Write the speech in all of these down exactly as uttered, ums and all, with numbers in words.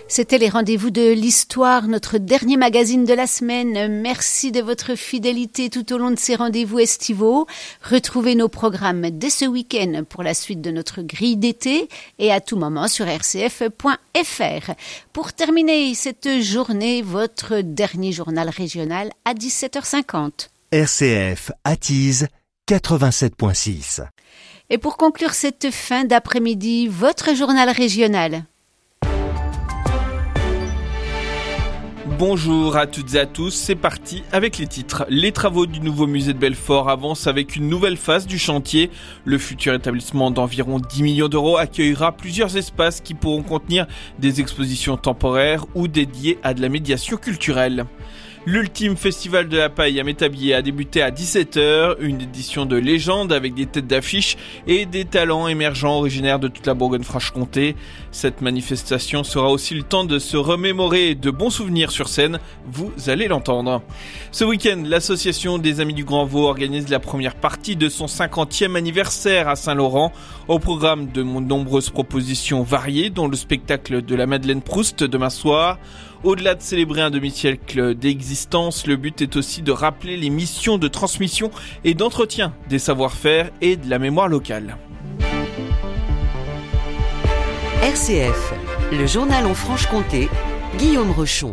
C'était les rendez-vous de l'histoire, notre dernier magazine de la semaine. Merci de votre fidélité tout au long de ces rendez-vous estivaux. Retrouvez nos programmes dès ce week-end pour la suite de notre grille d'été et à tout moment sur r c f point f r. Pour terminer cette journée, votre dernier journal régional à dix-sept heures cinquante. R C F attise quatre-vingt-sept virgule six. Et pour conclure cette fin d'après-midi, votre journal régional. Bonjour à toutes et à tous, c'est parti avec les titres. Les travaux du nouveau musée de Belfort avancent avec une nouvelle phase du chantier. Le futur établissement d'environ dix millions d'euros accueillera plusieurs espaces qui pourront contenir des expositions temporaires ou dédiées à de la médiation culturelle. L'ultime festival de la paille à Métabier a débuté à dix-sept heures, une édition de légende avec des têtes d'affiche et des talents émergents originaires de toute la Bourgogne-Franche-Comté. Cette manifestation sera aussi le temps de se remémorer de bons souvenirs sur scène, vous allez l'entendre. Ce week-end, l'association des Amis du Grand Vaud organise la première partie de son cinquantième anniversaire à Saint-Laurent. Au programme de nombreuses propositions variées, dont le spectacle de la Madeleine Proust demain soir. Au-delà de célébrer un demi-siècle d'existence, le but est aussi de rappeler les missions de transmission et d'entretien des savoir-faire et de la mémoire locale. R C F, le journal en Franche-Comté, Guillaume Rochon.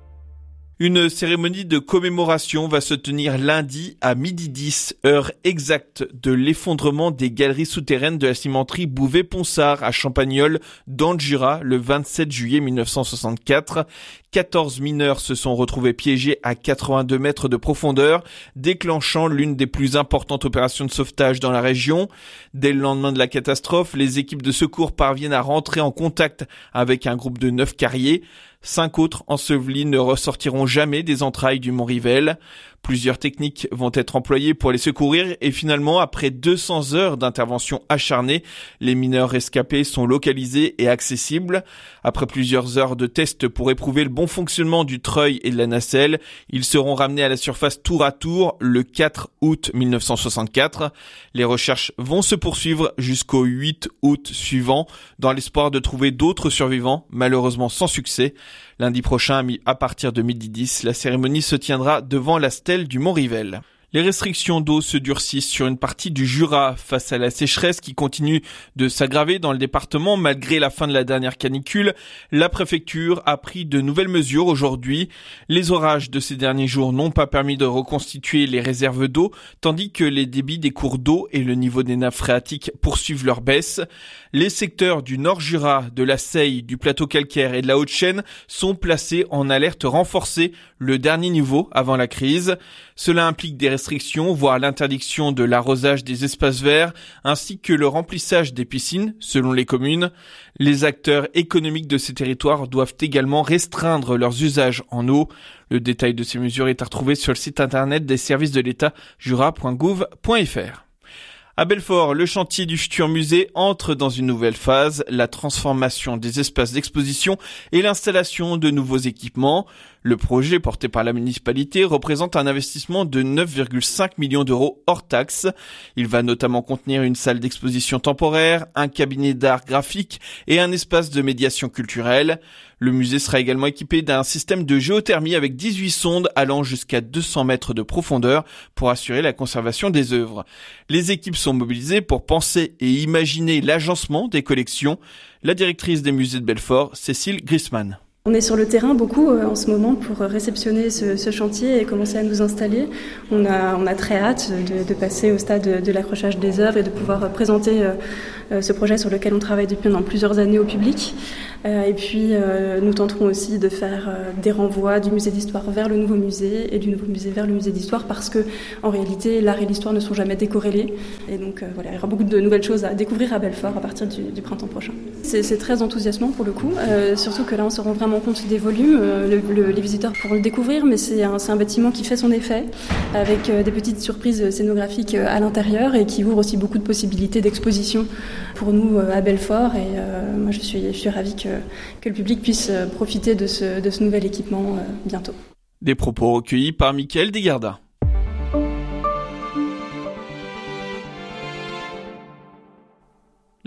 Une cérémonie de commémoration va se tenir lundi à midi dix, heure exacte de l'effondrement des galeries souterraines de la cimenterie Bouvet-Ponsard à Champagnole, dans le Jura, le vingt-sept juillet mille neuf cent soixante-quatre. quatorze mineurs se sont retrouvés piégés à quatre-vingt-deux mètres de profondeur, déclenchant l'une des plus importantes opérations de sauvetage dans la région. Dès le lendemain de la catastrophe, les équipes de secours parviennent à rentrer en contact avec un groupe de neuf carriers. Cinq autres ensevelis ne ressortiront jamais des entrailles du Mont-Rivel. Plusieurs techniques vont être employées pour les secourir et finalement, après deux cents heures d'intervention acharnée, les mineurs rescapés sont localisés et accessibles. Après plusieurs heures de tests pour éprouver le bon fonctionnement du treuil et de la nacelle, ils seront ramenés à la surface tour à tour le quatre août mille neuf cent soixante-quatre. Les recherches vont se poursuivre jusqu'au huit août suivant, dans l'espoir de trouver d'autres survivants, malheureusement sans succès. Lundi prochain, à partir de midi dix, la cérémonie se tiendra devant la stèle du Mont-Rivel. Les restrictions d'eau se durcissent sur une partie du Jura face à la sécheresse qui continue de s'aggraver dans le département malgré la fin de la dernière canicule. La préfecture a pris de nouvelles mesures aujourd'hui. Les orages de ces derniers jours n'ont pas permis de reconstituer les réserves d'eau, tandis que les débits des cours d'eau et le niveau des nappes phréatiques poursuivent leur baisse. Les secteurs du Nord Jura, de la Seille, du plateau calcaire et de la Haute-Chaîne sont placés en alerte renforcée, le dernier niveau avant la crise. Cela implique des restrictions, voire l'interdiction de l'arrosage des espaces verts, ainsi que le remplissage des piscines, selon les communes. Les acteurs économiques de ces territoires doivent également restreindre leurs usages en eau. Le détail de ces mesures est à retrouver sur le site internet des services de l'État jura point gouv point f r. À Belfort, le chantier du futur musée entre dans une nouvelle phase, la transformation des espaces d'exposition et l'installation de nouveaux équipements. Le projet porté par la municipalité représente un investissement de neuf virgule cinq millions d'euros hors taxes. Il va notamment contenir une salle d'exposition temporaire, un cabinet d'art graphique et un espace de médiation culturelle. Le musée sera également équipé d'un système de géothermie avec dix-huit sondes allant jusqu'à deux cents mètres de profondeur pour assurer la conservation des œuvres. Les équipes sont mobilisées pour penser et imaginer l'agencement des collections. La directrice des musées de Belfort, Cécile Grisman. On est sur le terrain beaucoup euh, en ce moment pour réceptionner ce, ce chantier et commencer à nous installer. On a, on a très hâte de, de passer au stade de, de l'accrochage des œuvres et de pouvoir présenter euh, ce projet sur lequel on travaille depuis maintenant plusieurs années au public. Euh, et puis euh, nous tenterons aussi de faire euh, des renvois du musée d'histoire vers le nouveau musée et du nouveau musée vers le musée d'histoire parce que en réalité l'art et l'histoire ne sont jamais décorrélés. Et donc euh, voilà, il y aura beaucoup de nouvelles choses à découvrir à Belfort à partir du, du printemps prochain. C'est, c'est très enthousiasmant pour le coup, euh, surtout que là on se rend vraiment compte des volumes. Le, le, les visiteurs pourront le découvrir, mais c'est un, c'est un bâtiment qui fait son effet, avec euh, des petites surprises scénographiques euh, à l'intérieur et qui ouvre aussi beaucoup de possibilités d'exposition pour nous euh, à Belfort. Et euh, moi, je suis, je suis ravie que, que le public puisse euh, profiter de ce, de ce nouvel équipement euh, bientôt. Des propos recueillis par Mickaël Desgardas.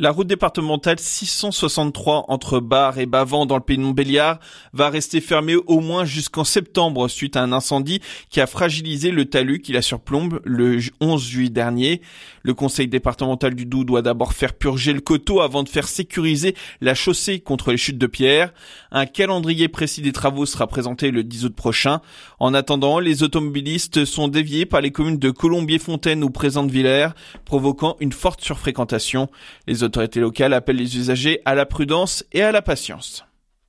La route départementale six cent soixante-trois entre Bar et Bavent dans le pays de Montbéliard va rester fermée au moins jusqu'en septembre suite à un incendie qui a fragilisé le talus qui la surplombe le onze juillet dernier. Le conseil départemental du Doubs doit d'abord faire purger le coteau avant de faire sécuriser la chaussée contre les chutes de pierre. Un calendrier précis des travaux sera présenté le dix août prochain. En attendant, les automobilistes sont déviés par les communes de Colombier-Fontaine ou Présente-Villers, provoquant une forte surfréquentation. Les Les autorités locales appellent les usagers à la prudence et à la patience.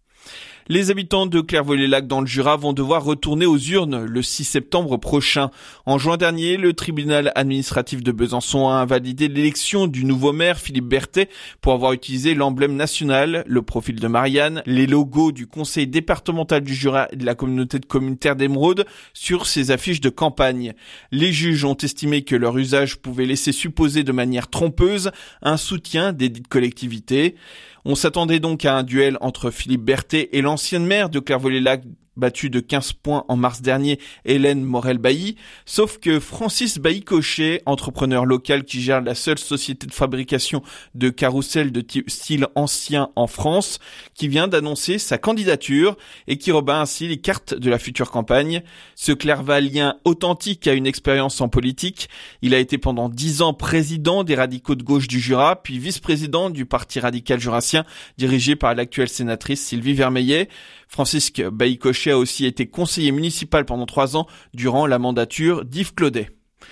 Les habitants de Clairvaux-les-Lacs dans le Jura vont devoir retourner aux urnes le six septembre prochain. En juin dernier, le tribunal administratif de Besançon a invalidé l'élection du nouveau maire Philippe Berthet pour avoir utilisé l'emblème national, le profil de Marianne, les logos du conseil départemental du Jura et de la communauté de communes Terre d'Émeraude sur ses affiches de campagne. Les juges ont estimé que leur usage pouvait laisser supposer de manière trompeuse un soutien des dites collectivités. On s'attendait donc à un duel entre Philippe Berthet et l'ancienne maire de Clairvaux-les-Lacs, battue de quinze points en mars dernier, Hélène Morel-Bailly, sauf que Francis Bailly-Cochet, entrepreneur local qui gère la seule société de fabrication de carrousels de style ancien en France, qui vient d'annoncer sa candidature et qui rebat ainsi les cartes de la future campagne. Ce Clairvalien authentique a une expérience en politique. Il a été pendant dix ans président des radicaux de gauche du Jura, puis vice-président du Parti radical jurassien, dirigé par l'actuelle sénatrice Sylvie Vermeillet. Francis Bailly-Cochet a aussi été conseiller municipal pendant trois ans durant la mandature d'Yves Clodet.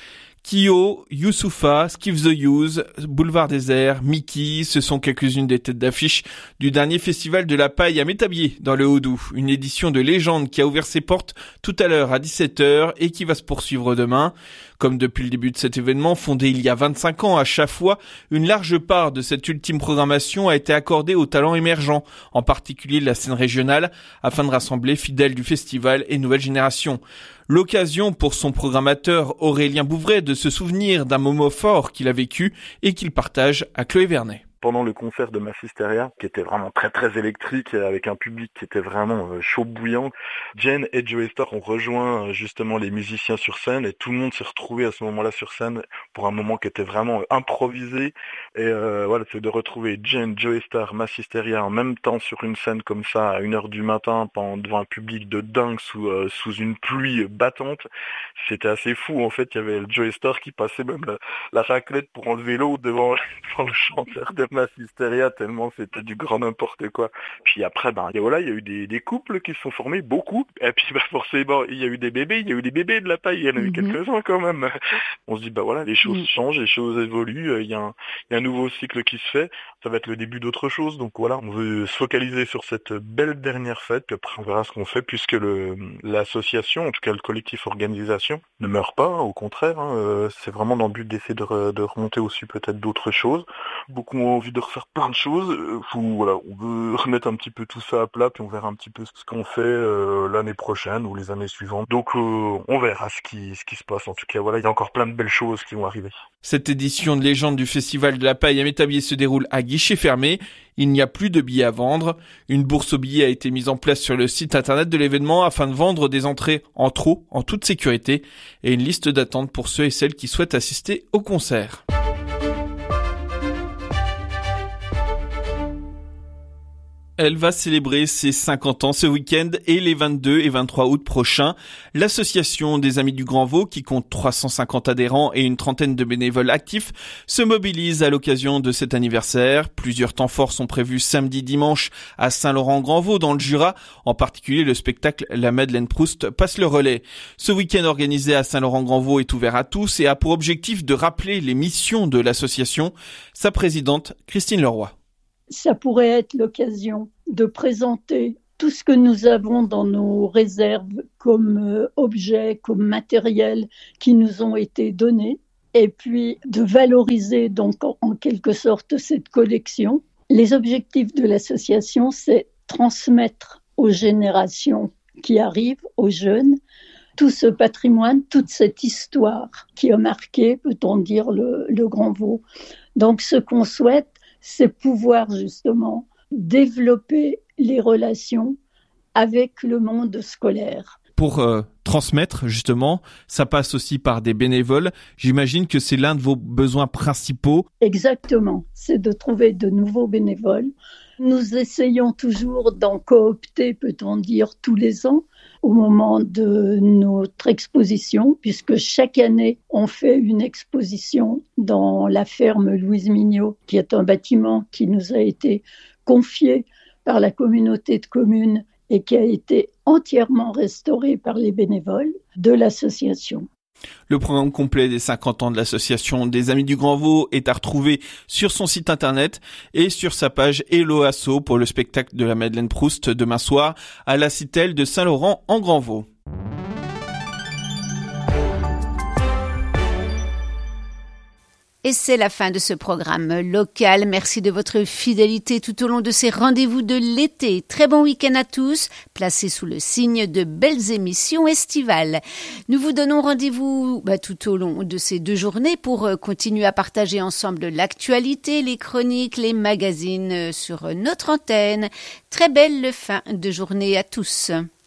Kyo, Youssoufa, Skip the Use, Boulevard Désert, Mickey, ce sont quelques-unes des têtes d'affiche du dernier festival de la paille à Métabier dans le Haut-Doubs. Une édition de légende qui a ouvert ses portes tout à l'heure à dix-sept heures et qui va se poursuivre demain. Comme depuis le début de cet événement, fondé il y a vingt-cinq ans à Chaffois, une large part de cette ultime programmation a été accordée aux talents émergents, en particulier de la scène régionale, afin de rassembler fidèles du festival et nouvelles générations. L'occasion pour son programmateur Aurélien Bouvray de se souvenir d'un moment fort qu'il a vécu et qu'il partage à Chloé Vernet. Pendant le concert de Massisteria, qui était vraiment très très électrique, avec un public qui était vraiment chaud bouillant, Jen et Joey Starr ont rejoint justement les musiciens sur scène et tout le monde s'est retrouvé à ce moment-là sur scène pour un moment qui était vraiment improvisé. Et euh, voilà, c'est de retrouver Jen, Joey Starr, Massisteria en même temps sur une scène comme ça à une heure du matin devant un public de dingue sous, euh, sous une pluie battante. C'était assez fou en fait, il y avait Joey Starr qui passait même la, la raclette pour enlever l'eau devant, devant le chanteur de Massisteria, tellement c'était du grand n'importe quoi. Puis après, ben voilà, il y a eu des, des couples qui se sont formés, beaucoup. Et puis ben, forcément, il y a eu des bébés, il y a eu des bébés de la paille, il y en a eu mm-hmm. quelques-uns quand même. On se dit, bah voilà, les choses mm. changent, les choses évoluent, il y a un, il y a un nouveau cycle qui se fait, ça va être le début d'autre chose. Donc voilà, on veut se focaliser sur cette belle dernière fête, puis après on verra ce qu'on fait, puisque le l'association, en tout cas le collectif organisation, ne meurt pas, au contraire, hein, c'est vraiment dans le but d'essayer de, re, de remonter au-dessus peut-être d'autres choses. Beaucoup ont envie de refaire plein de choses. Euh, où, voilà, on veut remettre un petit peu tout ça à plat, puis on verra un petit peu ce qu'on fait euh, l'année prochaine ou les années suivantes. Donc euh, on verra ce qui ce qui se passe. En tout cas, voilà, il y a encore plein de belles choses qui vont arriver. Cette édition de légende du Festival de la paille à Métabier se déroule à guichet fermé. Il n'y a plus de billets à vendre. Une bourse aux billets a été mise en place sur le site internet de l'événement afin de vendre des entrées en trop, en toute sécurité, et une liste d'attente pour ceux et celles qui souhaitent assister au concert. Elle va célébrer ses cinquante ans ce week-end et les vingt-deux et vingt-trois août prochains. L'association des Amis du Grand Vaud, qui compte trois cent cinquante adhérents et une trentaine de bénévoles actifs, se mobilise à l'occasion de cet anniversaire. Plusieurs temps forts sont prévus samedi, dimanche à Saint-Laurent-Grand-Vaud dans le Jura. En particulier, le spectacle La Madeleine Proust passe le relais. Ce week-end organisé à Saint-Laurent-Grand-Vaud est ouvert à tous et a pour objectif de rappeler les missions de l'association. Sa présidente, Christine Leroy. Ça pourrait être l'occasion de présenter tout ce que nous avons dans nos réserves comme euh, objets, comme matériel qui nous ont été donnés, et puis de valoriser donc en, en quelque sorte cette collection. Les objectifs de l'association, c'est transmettre aux générations qui arrivent, aux jeunes, tout ce patrimoine, toute cette histoire qui a marqué, peut-on dire, le, le Grand Vaud. Donc ce qu'on souhaite, c'est pouvoir justement développer les relations avec le monde scolaire. pour euh, transmettre, justement, ça passe aussi par des bénévoles. J'imagine que c'est l'un de vos besoins principaux. Exactement, c'est de trouver de nouveaux bénévoles. Nous essayons toujours d'en coopter, peut-on dire, tous les ans au moment de notre exposition, puisque chaque année, on fait une exposition dans la ferme Louise Mignot, qui est un bâtiment qui nous a été confié par la communauté de communes et qui a été entièrement restauré par les bénévoles de l'association. Le programme complet des cinquante ans de l'association des Amis du Grand Vaud est à retrouver sur son site internet et sur sa page Hello Asso pour le spectacle de la Madeleine Proust demain soir à la Citelle de Saint-Laurent en Grand Vaud. Et c'est la fin de ce programme local. Merci de votre fidélité tout au long de ces rendez-vous de l'été. Très bon week-end à tous, placés sous le signe de belles émissions estivales. Nous vous donnons rendez-vous bah, tout au long de ces deux journées pour euh, continuer à partager ensemble l'actualité, les chroniques, les magazines euh, sur notre antenne. Très belle fin de journée à tous.